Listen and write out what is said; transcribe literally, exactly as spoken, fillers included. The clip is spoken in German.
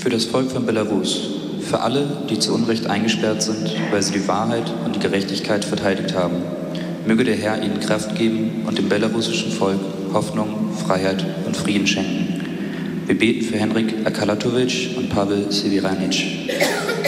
Für das Volk von Belarus, für alle, die zu Unrecht eingesperrt sind, weil sie die Wahrheit und die Gerechtigkeit verteidigt haben. Möge der Herr ihnen Kraft geben und dem belarussischen Volk Hoffnung, Freiheit und Frieden schenken. Wir beten für Henrik Akalatovic und Pavel Severanic.